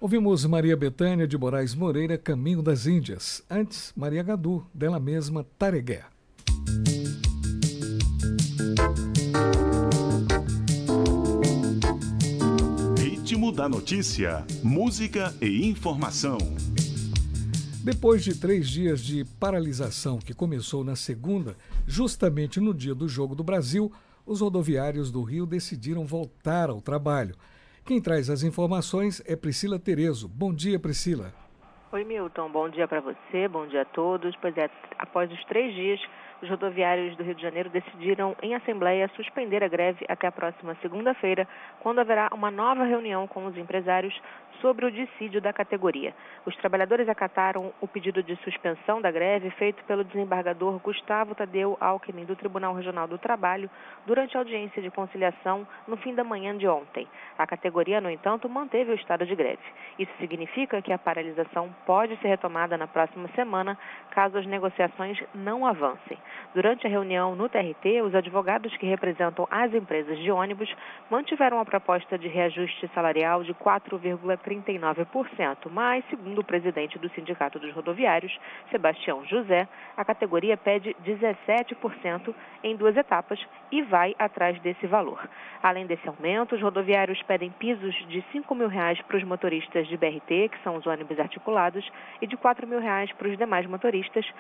Ouvimos Maria Bethânia de Moraes Moreira, Caminho das Índias. Antes, Maria Gadu, dela mesma, Taregué. Ritmo da notícia, música e informação. Depois de 3 dias de paralisação que começou na segunda, justamente no dia do Jogo do Brasil, os rodoviários do Rio decidiram voltar ao trabalho. Quem traz as informações é Priscila Terezo. Bom dia, Priscila. Oi, Milton. Bom dia para você, bom dia a todos. Pois é, após os 3 dias, os rodoviários do Rio de Janeiro decidiram, em assembleia, suspender a greve até a próxima segunda-feira, quando haverá uma nova reunião com os empresários sobre o dissídio da categoria. Os trabalhadores acataram o pedido de suspensão da greve feito pelo desembargador Gustavo Tadeu Alckmin, do Tribunal Regional do Trabalho, durante a audiência de conciliação no fim da manhã de ontem. A categoria, no entanto, manteve o estado de greve. Isso significa que a paralisação pode ser retomada na próxima semana, caso as negociações não avancem. Durante a reunião no TRT, os advogados que representam as empresas de ônibus mantiveram a proposta de reajuste salarial de 4,39%, mas, segundo o presidente do Sindicato dos Rodoviários, Sebastião José, a categoria pede 17% em 2 etapas e vai atrás desse valor. Além desse aumento, os rodoviários pedem pisos de R$ 5.000 para os motoristas de BRT, que são os ônibus articulados, e de R$ 4.000 para os demais motoristas,